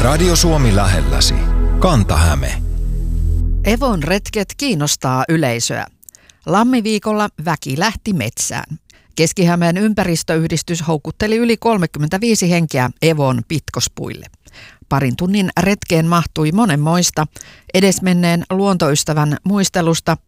Radio Suomi lähelläsi. Kanta-Häme. Evon retket kiinnostaa yleisöä. Lammiviikolla väki lähti metsään. Keski-Hämeen ympäristöyhdistys houkutteli yli 35 henkeä Evon pitkospuille. Parin tunnin retkeen mahtui monenmoista, edesmenneen luontoystävän muistelusta